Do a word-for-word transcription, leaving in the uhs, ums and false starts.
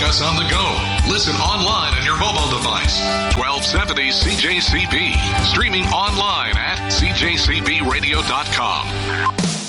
us on the go. Listen online on your mobile device. twelve seventy C J C B. Streaming online at C J C B radio dot com.